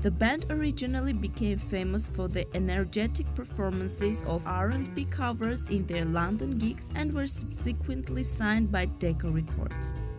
The band originally became famous for the energetic performances of R&B covers in their London gigs and were subsequently signed by Decca Records.